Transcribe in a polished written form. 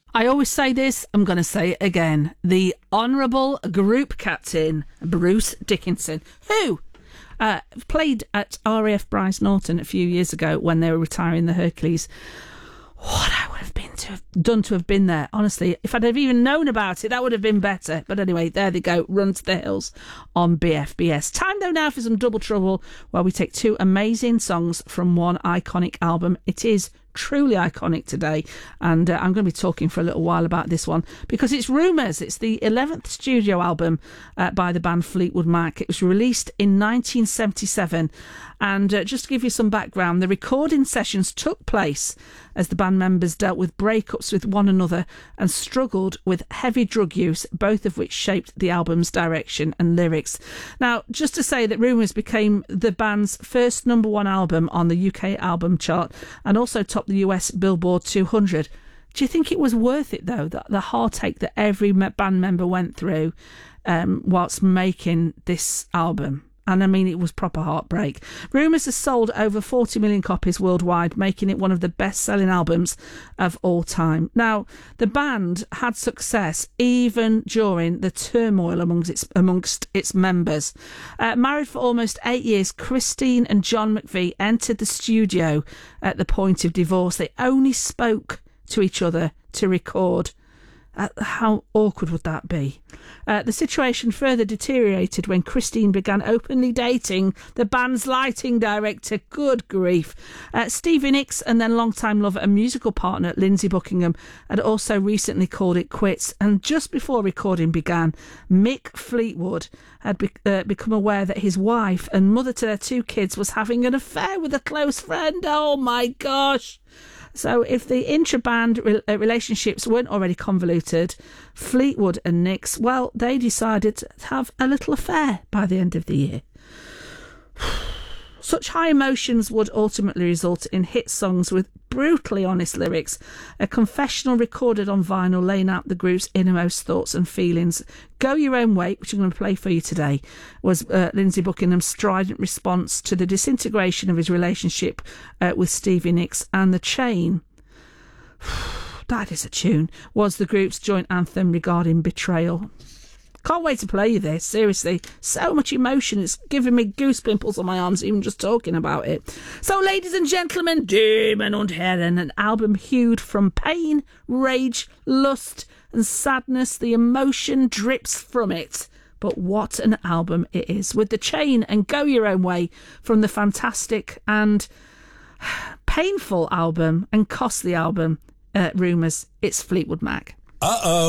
I always say this, I'm going to say it again. The Honourable Group Captain, Bruce Dickinson, who played at RAF Bryce Norton a few years ago when they were retiring the Hercules. What I would have done to have been there. Honestly, if I'd have even known about it, that would have been better. But anyway, there they go. Run to the hills on BFBS. Time though now for some Double Trouble, where we take two amazing songs from one iconic album. It is truly iconic today, and I'm going to be talking for a little while about this one because it's Rumours. It's the 11th studio album by the band Fleetwood Mac. It was released in 1977, and just to give you some background, the recording sessions took place as the band members dealt with breakups with one another and struggled with heavy drug use, both of which shaped the album's direction and lyrics. Now, just to say that Rumours became the band's first #1 album on the UK album chart and also topped the US Billboard 200. Do you think it was worth it, though, the heartache that every band member went through whilst making this album? And I mean, it was proper heartbreak. Rumours has sold over 40 million copies worldwide, making it one of the best-selling albums of all time. Now, the band had success even during the turmoil amongst its members. Married for almost 8 years, Christine and John McVie entered the studio at the point of divorce. They only spoke to each other to record. How awkward would that be? The situation further deteriorated when Christine began openly dating the band's lighting director. Good grief. Stevie Nicks and then longtime lover and musical partner Lindsey Buckingham had also recently called it quits, and just before recording began, Mick Fleetwood had become aware that his wife and mother to their 2 kids was having an affair with a close friend. Oh my gosh. So if the intra-band relationships weren't already convoluted, Fleetwood and Nicks, well, they decided to have a little affair by the end of the year. Such high emotions would ultimately result in hit songs with brutally honest lyrics, a confessional recorded on vinyl laying out the group's innermost thoughts and feelings. Go Your Own Way, which I'm going to play for you today, was Lindsey Buckingham's strident response to the disintegration of his relationship with Stevie Nicks, and The Chain, that is a tune, was the group's joint anthem regarding betrayal. Can't wait to play you this, seriously. So much emotion, it's giving me goose pimples on my arms even just talking about it. So, ladies and gentlemen, Damen und Herren, an album hewed from pain, rage, lust and sadness. The emotion drips from it. But what an album it is. With The Chain and Go Your Own Way from the fantastic and painful album and costly album, Rumours, it's Fleetwood Mac. Uh-oh.